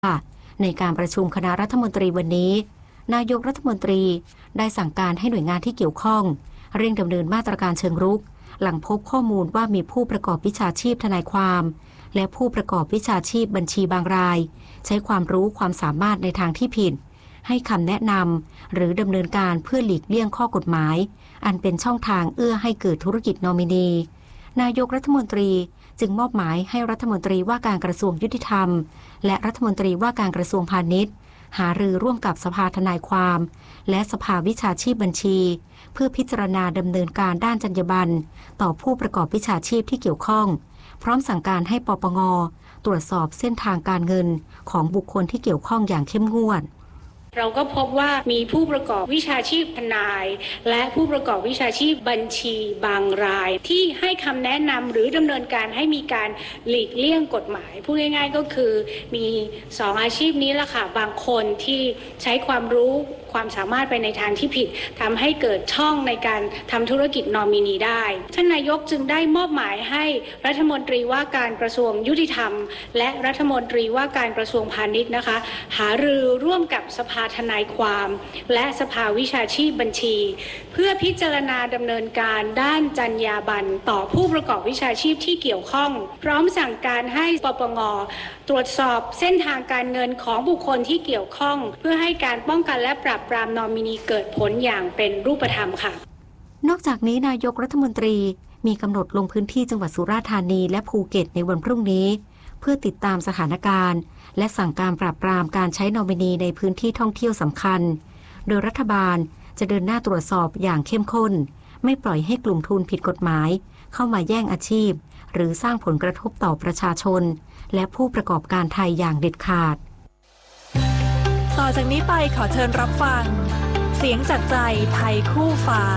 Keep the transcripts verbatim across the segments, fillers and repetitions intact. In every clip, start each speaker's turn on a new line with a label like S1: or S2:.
S1: ในการประชุมคณะรัฐมนตรีวันนี้นายกรัฐมนตรีได้สั่งการให้หน่วยงานที่เกี่ยวข้องเร่งดำเนินมาตรการเชิงรุกหลังพบข้อมูลว่ามีผู้ประกอบวิชาชีพทนายความและผู้ประกอบวิชาชีพบัญชีบางรายใช้ความรู้ความสามารถในทางที่ผิดให้คำแนะนำหรือดำเนินการเพื่อหลีกเลี่ยงข้อกฎหมายอันเป็นช่องทางเอื้อให้เกิดธุรกิจนอมินีนายกรัฐมนตรีจึงมอบหมายให้รัฐมนตรีว่าการกระทรวงยุติธรรมและรัฐมนตรีว่าการกระทรวงพาณิชย์หารือร่วมกับสภาทนายความและสภาวิชาชีพบัญชีเพื่อพิจารณาดำเนินการด้านจรรยาบรรณต่อผู้ประกอบวิชาชีพที่เกี่ยวข้องพร้อมสั่งการให้ปปง.ตรวจสอบเส้นทางการเงินของบุคคลที่เกี่ยวข้องอย่างเข้มงวด
S2: เราก็พบว่ามีผู้ประกอบวิชาชีพทนายและผู้ประกอบวิชาชีพบัญชีบางรายที่ให้คำแนะนำหรือดำเนินการให้มีการหลีกเลี่ยงกฎหมายพูดง่ายๆก็คือมีสองอาชีพนี้แหละค่ะบางคนที่ใช้ความรู้ความสามารถไปในทางที่ผิดทำให้เกิดช่องในการทำธุรกิจนอมินีได้ท่านนายกจึงได้มอบหมายให้รัฐมนตรีว่าการกระทรวงยุติธรรมและรัฐมนตรีว่าการกระทรวงพาณิชย์นะคะหารือร่วมกับสภาทนายความและสภาวิชาชีพบัญชีเพื่อพิจารณาดำเนินการด้านจรรยาบรรณต่อผู้ประกอบวิชาชีพที่เกี่ยวข้องพร้อมสั่งการให้ปปง.ตรวจสอบเส้นทางการเงินของบุคคลที่เกี่ยวข้องเพื่อให้การป้องกันและปราบปรามนอมินีเกิดผลอย่างเป็นรูปธรรมค่ะ
S1: นอกจากนี้นายกรัฐมนตรีมีกำหนดลงพื้นที่จังหวัดสุราษฎร์ธานีและภูเก็ตในวันพรุ่งนี้เพื่อติดตามสถานการณ์และสั่งการปราบปรามการใช้นอมินีในพื้นที่ท่องเที่ยวสำคัญโดยรัฐบาลจะเดินหน้าตรวจสอบอย่างเข้มข้นไม่ปล่อยให้กลุ่มทุนผิดกฎหมายเข้ามาแย่งอาชีพหรือสร้างผลกระทบต่อประชาชนและผู้ประกอบการไทยอย่างเด็ดขาด
S3: ต่อจากนี้ไปขอเชิญรับฟังเสียงจากใจไทยคู่ฟ้า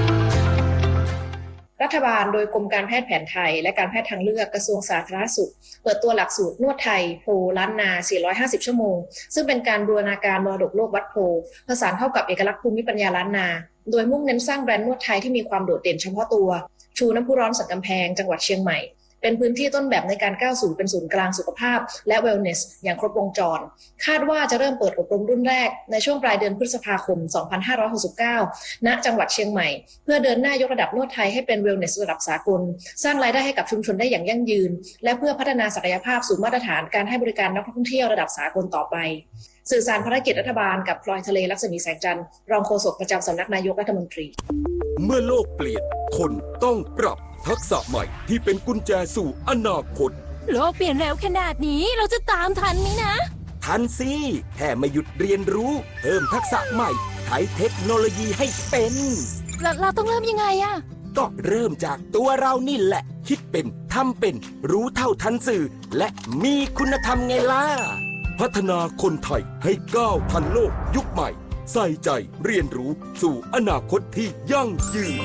S4: รัฐบาลโดยกรมการแพทย์แผนไทยและการแพทย์ทางเลือกกระทรวงสาธารณสุขเปิดตัวหลักสูตรนวดไทยโพล้านนาสี่ร้อยห้าสิบชั่วโมงซึ่งเป็นการบูรณาการมรดกโลกวัดโพผสานเข้ากับเอกลักษณ์ภูมิปัญญาล้านนาโดยมุ่งเน้นสร้างแบรนด์นวดไทยที่มีความโดดเด่นเฉพาะตัวชูน้ำพุร้อนสันกำแพงจังหวัดเชียงใหม่เป็นพื้นที่ต้นแบบในการก้าวสู่เป็นศูนย์กลางสุขภาพและเวลเนสอย่างครบวงจรคาดว่าจะเริ่มเปิดอบรมรุ่นแรกในช่วงปลายเดือนพฤษภาคมสองพันห้าร้อยหกสิบเก้าณจังหวัดเชียงใหม่เพื่อเดินหน้ายกระดับนวดไทยให้เป็นเวลเนสระดับสากลสร้างรายได้ให้กับชุมชนได้อย่างยั่งยืนและเพื่อพัฒนาศักยภาพสู่มาตรฐานการให้บริการนักท่องเที่ยวระดับสากลต่อไปสื่อสารภารกิจรัฐบาลกับพลอยทะเลลักษมีแสงจันทร์รองโฆษกประจำสำนักนายกรัฐมนตรี
S5: เมื่อโลกเปลี่ยนคนต้องปรับทักษะใหม่ที่เป็นกุญแจสู่อนาคต
S3: โลกเปลี่ยนเร็วขนาดนี้เราจะตามทันไหมนะ
S5: ทันสิแค่ไม่หยุดเรียนรู้เพิ่มทักษะใหม่ใช้เทคโนโลยีให้เป็น
S3: เราเราต้องเริ่มยังไงอะ
S5: ก็เริ่มจากตัวเรานี่แหละคิดเป็นทำเป็นรู้เท่าทันสื่อและมีคุณธรรมไงล่ะพัฒนาคนไทยให้ก้าวทันโลกยุคใหม่ใส่ใจเรียนรู้สู่อนาคตที่ยั่งยืน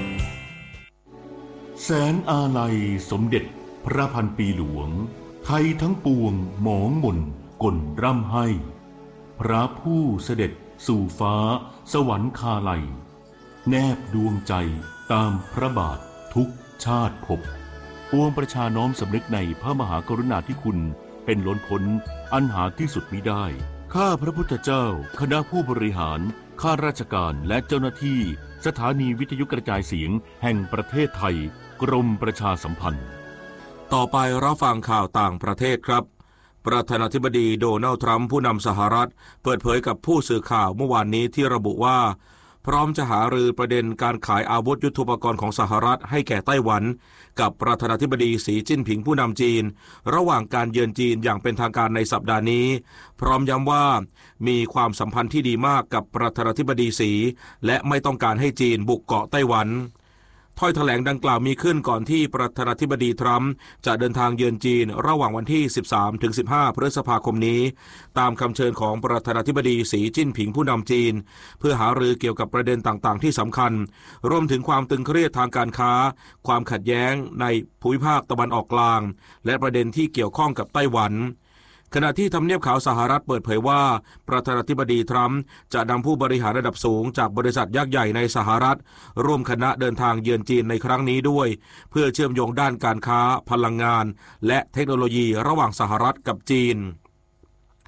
S6: แสนอาลัยสมเด็จพระพันปีหลวงไทยทั้งปวงหมองหม่นก่นร่ำให้พระผู้เสด็จสู่ฟ้าสวรรคาลัยแนบดวงใจตามพระบาททุกชาติภพปวงประชาน้อมสำนึกในพระมหากรุณาธิคุณเป็นล้นพ้นอันหาที่สุดมิได้ข้าพระพุทธเจ้าคณะผู้บริหารข้าราชการและเจ้าหน้าที่สถานีวิทยุกระจายเสียงแห่งประเทศไทยกรมประชาสัมพันธ์
S7: ต่อไปรับฟังข่าวต่างประเทศครับประธานาธิบดีโดนัลด์ทรัมป์ผู้นำสหรัฐเปิดเผยกับผู้สื่อข่าวเมื่อวานนี้ที่ระบุว่าพร้อมจะหารือประเด็นการขายอาวุธยุทโธปกรณ์ของสหรัฐให้แก่ไต้หวันกับประธานาธิบดีสีจิ้นผิงผู้นำจีนระหว่างการเยือนจีนอย่างเป็นทางการในสัปดาห์นี้พร้อมย้ำว่ามีความสัมพันธ์ที่ดีมากกับประธานาธิบดีสีและไม่ต้องการให้จีนบุกเกาะไต้หวันถ้อยแถลงดังกล่าวมีขึ้นก่อนที่ประธานาธิบดีทรัมป์จะเดินทางเยือนจีนระหว่างวันที่ สิบสามถึงสิบห้า พฤษภาคมนี้ตามคำเชิญของประธานาธิบดีสีจิ้นผิงผู้นำจีนเพื่อหารือเกี่ยวกับประเด็นต่างๆที่สำคัญรวมถึงความตึงเครียดทางการค้าความขัดแย้งในภูมิภาคตะวันออกกลางและประเด็นที่เกี่ยวข้องกับไต้หวันขณะที่ทำเนียบขาวสหรัฐเปิดเผยว่าประธานาธิบดีทรัมป์จะนำผู้บริหารระดับสูงจากบริษัทยักษ์ใหญ่ในสหรัฐร่วมคณะเดินทางเยือนจีนในครั้งนี้ด้วยเพื่อเชื่อมโยงด้านการค้าพลังงานและเทคโนโลยีระหว่างสหรัฐกับจีน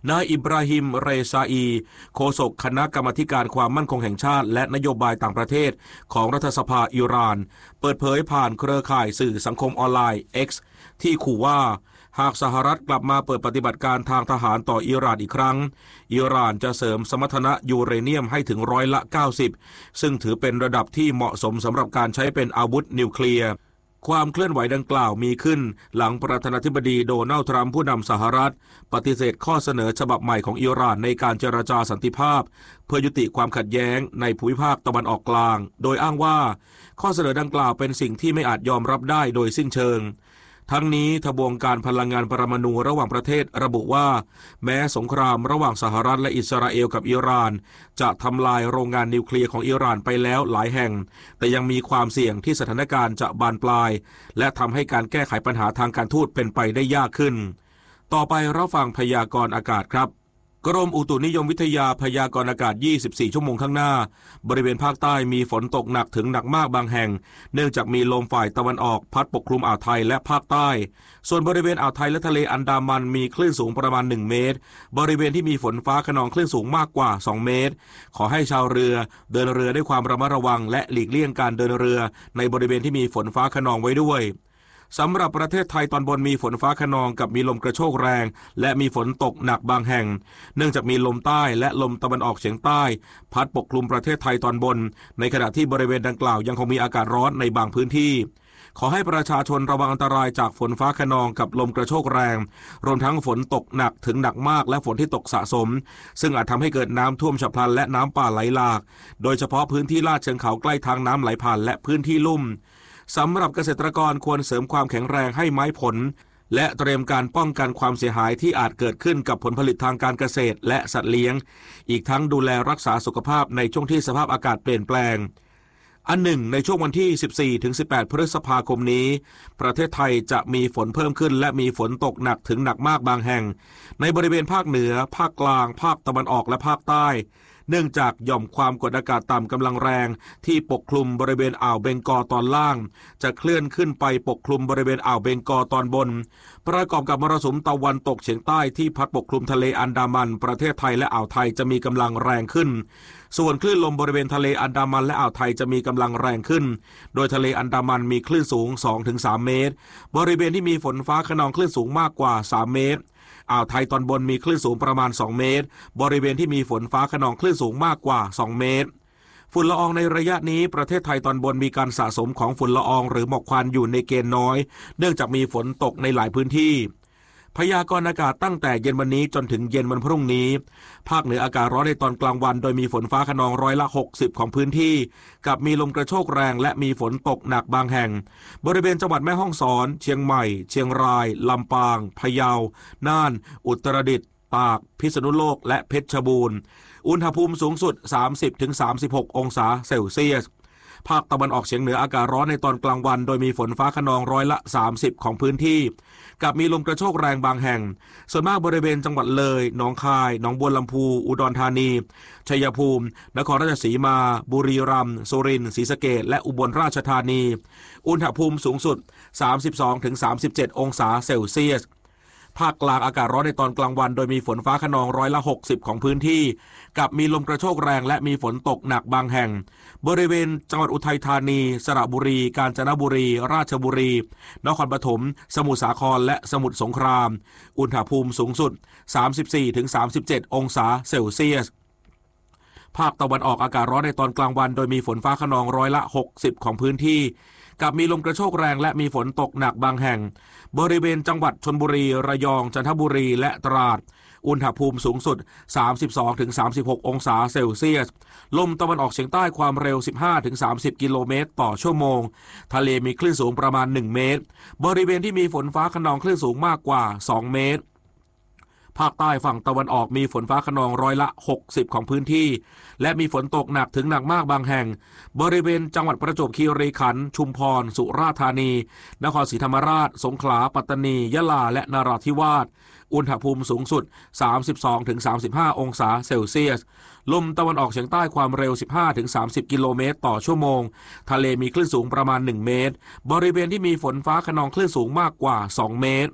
S7: นายอิบราฮิม เรซาอีโฆษกคณะกรรมาการความมั่นคงแห่งชาติและนโยบายต่างประเทศของรัฐสภาอิหร่านเปิดเผยผ่านเครือข่ายสื่อสังคมออนไลน์ X ที่ขู่ว่าหากสหรัฐกลับมาเปิดปฏิบัติการทางทหารต่ออิหร่านอีกครั้งอิหร่านจะเสริมสมรรถนะยูเรเนียมให้ถึงร้อยละเก้าสิบซึ่งถือเป็นระดับที่เหมาะสมสำหรับการใช้เป็นอาวุธนิวเคลียร์ความเคลื่อนไหวดังกล่าวมีขึ้นหลังประธานาธิบดีโดนัลด์ทรัมป์ผู้นำสหรัฐปฏิเสธข้อเสนอฉบับใหม่ของอิหร่านในการเจรจาสันติภาพเพื่อยุติความขัดแย้งในภูมิภาคตะวันออกกลางโดยอ้างว่าข้อเสนอดังกล่าวเป็นสิ่งที่ไม่อาจยอมรับได้โดยสิ้นเชิงทั้งนี้ทบวงการพลังงานปรมาณูระหว่างประเทศระบุว่าแม้สงครามระหว่างสหรัฐและอิสราเอลกับอิหร่านจะทำลายโรงงานนิวเคลียร์ของอิหร่านไปแล้วหลายแห่งแต่ยังมีความเสี่ยงที่สถานการณ์จะบานปลายและทำให้การแก้ไขปัญหาทางการทูตเป็นไปได้ยากขึ้นต่อไปรับฟังพยากรณ์อากาศครับกรมอุตุนิยมวิทยาพยากรณ์อากาศยี่สิบสี่ชั่วโมงข้างหน้าบริเวณภาคใต้มีฝนตกหนักถึงหนักมากบางแห่งเนื่องจากมีลมฝ่ายตะวันออกพัดปกคลุมอ่าวไทยและภาคใต้ส่วนบริเวณอ่าวไทยและทะเลอันดามันมีคลื่นสูงประมาณหนึ่งเมตรบริเวณที่มีฝนฟ้าคะนองคลื่นสูงมากกว่าสองเมตรขอให้ชาวเรือเดินเรือด้วยความระมัดระวังและหลีกเลี่ยงการเดินเรือในบริเวณที่มีฝนฟ้าคะนองไว้ด้วยสำหรับประเทศไทยตอนบนมีฝนฟ้าคะนองกับมีลมกระโชกแรงและมีฝนตกหนักบางแห่งเนื่องจากมีลมใต้และลมตะวันออกเฉียงใต้พัดปกคลุมประเทศไทยตอนบนในขณะที่บริเวณดังกล่าวยังคงมีอากาศร้อนในบางพื้นที่ขอให้ประชาชนระวังอันตรายจากฝนฟ้าคะนองกับลมกระโชกแรงรวมทั้งฝนตกหนักถึงหนักมากและฝนที่ตกสะสมซึ่งอาจทำให้เกิดน้ำท่วมฉับพลันและน้ำป่าไหลหลากโดยเฉพาะพื้นที่ลาดเชิงเขาใกล้ทางน้ำไหลผ่านและพื้นที่ลุ่มสำหรับเกษตรกรควรเสริมความแข็งแรงให้ไม้ผลและเตรียมการป้องกันความเสียหายที่อาจเกิดขึ้นกับผลผลิตทางการเกษตรและสัตว์เลี้ยงอีกทั้งดูแลรักษาสุขภาพในช่วงที่สภาพอากาศเปลี่ยนแปลงอันหนึ่งในช่วงวันที่ สิบสี่ถึงสิบแปด พฤษภาคมนี้ประเทศไทยจะมีฝนเพิ่มขึ้นและมีฝนตกหนักถึงหนักมากบางแห่งในบริเวณภาคเหนือภาคกลางภาคตะวันออกและภาคใต้เนื่องจากหย่อมความกดอากาศต่ำกำลังแรงที่ปกคลุมบริเวณอ่าวเบงกอลตอนล่างจะเคลื่อนขึ้นไปปกคลุมบริเวณอ่าวเบงกอลตอนบนประกอบกับมรสุมตะวันตกเฉียงใต้ที่พัดปกคลุมทะเลอันดามันประเทศไทยและอ่าวไทยจะมีกำลังแรงขึ้นส่วนคลื่นลมบริเวณทะเลอันดามันและอ่าวไทยจะมีกำลังแรงขึ้นโดยทะเลอันดามันมีคลื่นสูง สองถึงสาม เมตรบริเวณที่มีฝนฟ้าคะนองคลื่นสูงมากกว่าสามเมตรอ่าวไทยตอนบนมีคลื่นสูงประมาณสองเมตรบริเวณที่มีฝนฟ้าคะนองคลื่นสูงมากกว่าสองเมตรฝุ่นละอองในระยะนี้ประเทศไทยตอนบนมีการสะสมของฝุ่นละอองหรือหมอกควันอยู่ในเกณฑ์น้อยเนื่องจากมีฝนตกในหลายพื้นที่พยากรณ์อากาศตั้งแต่เย็นวันนี้จนถึงเย็นวันพรุ่งนี้ภาคเหนืออากาศร้อนในตอนกลางวันโดยมีฝนฟ้าคะนองร้อยละหกสิบของพื้นที่กับมีลมกระโชกแรงและมีฝนตกหนักบางแห่งบริเวณจังหวัดแม่ฮ่องสอนเชียงใหม่เชียงรายลำปางพะเยาน่านอุตรดิตถ์ตากพิษณุโลกและเพชรบูรณ์อุณหภูมิสูงสุด สามสิบถึงสามสิบหก องศาเซลเซียสภาคตะวันออกเฉียงเหนืออากาศร้อนในตอนกลางวันโดยมีฝนฟ้าคะนองร้อยละสามสิบของพื้นที่กับมีลมกระโชกแรงบางแห่งส่วนมากบริเวณจังหวัดเลยหนองคายหนองบัวลำพูอุดรธานีชัยภูมินครราชสีมาบุรีรัมย์สุรินทร์ศรีสะเกษและอุบลราชธานีอุณหภูมิสูงสุด สามสิบสองถึงสามสิบเจ็ด องศาเซลเซียสภาคกลางอากาศร้อนในตอนกลางวันโดยมีฝนฟ้าคะนองร้อยละหกสิบของพื้นที่กับมีลมกระโชกแรงและมีฝนตกหนักบางแห่งบริเวณจังหวัดอุทัยธานีสระบุรีกาญจนบุรีราชบุรีนครปฐมสมุทรสาครและสมุทรสงครามอุณหภูมิสูงสุด สามสิบสี่ถึงสามสิบเจ็ด องศาเซลเซียสภาคตะวันออกอากาศร้อนในตอนกลางวันโดยมีฝนฟ้าคะนองร้อยละหกสิบของพื้นที่กับมีลมกระโชกแรงและมีฝนตกหนักบางแห่งบริเวณจังหวัดชลบุรีระยองจันทบุรีและตราดอุณหภูมิสูงสุด สามสิบสองถึงสามสิบหก องศาเซลเซียสลมตะวันออกเฉียงใต้ความเร็ว สิบห้าถึงสามสิบ กิโลเมตรต่อชั่วโมงทะเลมีคลื่นสูงประมาณหนึ่งเมตรบริเวณที่มีฝนฟ้าคะนองคลื่นสูงมากกว่าสองเมตรภาคใต้ฝั่งตะวันออกมีฝนฟ้าคะนองร้อยละหกสิบของพื้นที่และมีฝนตกหนักถึงหนักมากบางแห่งบริเวณจังหวัดประจวบคีรีขันธ์ชุมพรสุราษฎร์ธานีนครศรีธรรมราชสงขลาปัตตานียะลาและนราธิวาสอุณหภูมิสูงสุด สามสิบสองถึงสามสิบห้า องศาเซลเซียสลมตะวันออกเฉียงใต้ความเร็ว สิบห้าถึงสามสิบ กิโลเมตรต่อชั่วโมงทะเลมีคลื่นสูงประมาณหนึ่งเมตรบริเวณที่มีฝนฟ้าคะนองคลื่นสูงมากกว่าสองเมตรพ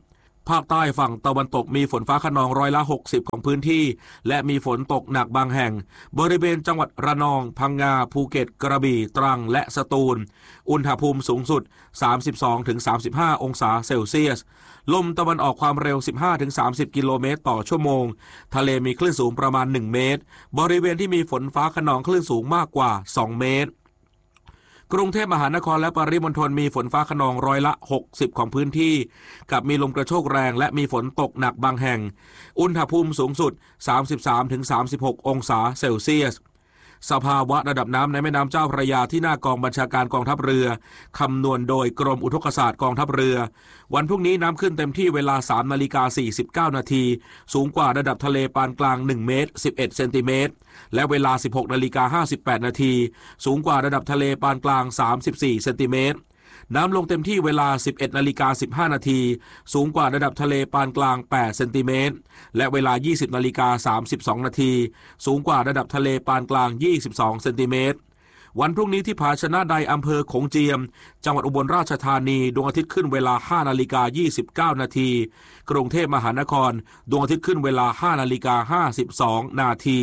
S7: ภาคใต้ฝั่งตะวันตกมีฝนฟ้าคะนองร้อยละหกสิบของพื้นที่และมีฝนตกหนักบางแห่งบริเวณจังหวัดระนองพังงาภูเก็ตกระบี่ตรังและสตูลอุณหภูมิสูงสุด สามสิบสองถึงสามสิบห้า องศาเซลเซียสลมตะวันออกความเร็ว สิบห้าถึงสามสิบ กิโลเมตรต่อชั่วโมงทะเลมีคลื่นสูงประมาณหนึ่งเมตรบริเวณที่มีฝนฟ้าคะนองคลื่นสูงมากกว่าสองเมตรกรุงเทพมหานครและปริมณฑลมีฝนฟ้าคะนองร้อยละหกสิบของพื้นที่กับมีลมกระโชกแรงและมีฝนตกหนักบางแห่งอุณหภูมิสูงสุด สามสิบสามถึงสามสิบหก องศาเซลเซียสสภาวะระดับน้ำในแม่น้ำเจ้าพระยาที่หน้ากองบัญชาการกองทัพเรือคำนวณโดยกรมอุทกศาสตร์กองทัพเรือวันพรุ่งนี้น้ำขึ้นเต็มที่เวลา สามนาฬิกาสี่สิบเก้า นาทีสูงกว่าระดับทะเลปานกลางหนึ่งเมตรสิบเอ็ดเซนติเมตรและเวลา สิบหกนาฬิกาห้าสิบแปด นาทีสูงกว่าระดับทะเลปานกลางสามสิบสี่เซนติเมตรน้ำลงเต็มที่เวลา สิบเอ็ดนาฬิกาสิบห้า นาทีสูงกว่าระดับทะเลปานกลางแปดเซนติเมตรและเวลา ยี่สิบนาฬิกาสามสิบสอง นาทีสูงกว่าระดับทะเลปานกลางยี่สิบสองเซนติเมตรวันพรุ่งนี้ที่ผาชนะใดอำเภอโขงเจียมจังหวัดอุบลราชธานีดวงอาทิตย์ขึ้นเวลา ห้านาฬิกายี่สิบเก้า นาทีกรุงเทพมหานครดวงอาทิตย์ขึ้นเวลา ห้านาฬิกาห้าสิบสอง นาที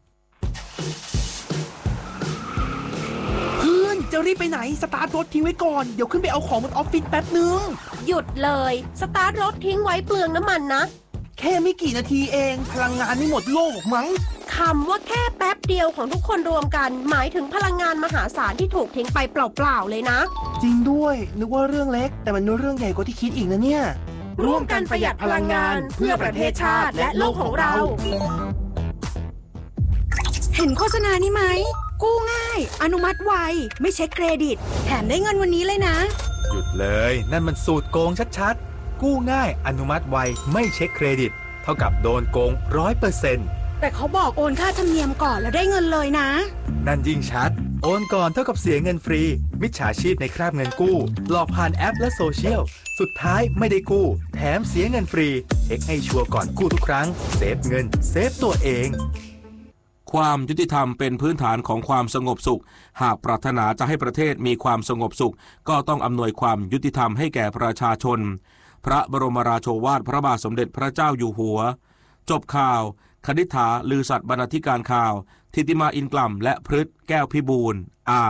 S8: จะรีบไปไหนสตาร์ทรถทิ้งไว้ก่อนเดี๋ยวขึ้นไปเอาของบนออฟฟิศแป๊บนึง
S9: หยุดเลยสตาร์ทรถทิ้งไว้เปลืองน้ำมันนะ
S8: แค่ไม่กี่นาทีเองพลังงานไม่หมดโลกมั้ง
S9: คำว่าแค่แป๊บเดียวของทุกคนรวมกันหมายถึงพลังงานมหาศาลที่ถูกทิ้งไปเปล่าๆเลยนะ
S8: จริงด้วยนึกว่าเรื่องเล็กแต่มันเรื่องใหญ่กว่าที่คิดอีกนะเนี่ย
S9: ร่วมกันประหยัดพลังงานเพื่อประเทศชาติและโลกของเรา
S10: เห็นโฆษณานี้ไหมกู้ง่ายอนุมัติไวไม่เช็คเครดิตแถมได้เงินวันนี้เลยนะ
S11: หยุดเลยนั่นมันสูตรโกงชัดๆกู้ง่ายอนุมัติไวไม่เช็คเครดิตเท่ากับโดนโกง ร้อยเปอร์เซ็นต์
S10: แต่เขาบอกโอนค่าธรรมเนียมก่อนแล้วได้เงินเลยนะ
S11: นั่นยิ่งชัดโอนก่อนเท่ากับเสียเงินฟรีมิจฉาชีพในคราบเงินกู้หลอกผ่านแอปและโซเชียลสุดท้ายไม่ได้กู้แถมเสียเงินฟรีเช็คให้ชัวร์ก่อนกู้ทุกครั้งเซฟเงินเซฟตัวเอง
S7: ความยุติธรรมเป็นพื้นฐานของความสงบสุขหากปรารถนาจะให้ประเทศมีความสงบสุขก็ต้องอำนวยความยุติธรรมให้แก่ประชาชนพระบรมราโชวาทพระบาทสมเด็จพระเจ้าอยู่หัวจบข่าวคณิษฐาลือสัตย์บรรณาธิการข่าวทิติมาอินกล่ำและพฤทธิ์แก้วพิบูลย์อ่าน